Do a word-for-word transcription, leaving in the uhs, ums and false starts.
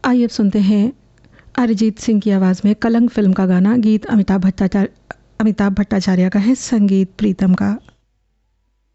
आइए अब सुनते हैं अरिजीत सिंह की आवाज़ में कलंक फिल्म का गाना। गीत अमिताभ भट्टाचार्य अमिताभ भट्टाचार्य का है, संगीत प्रीतम का।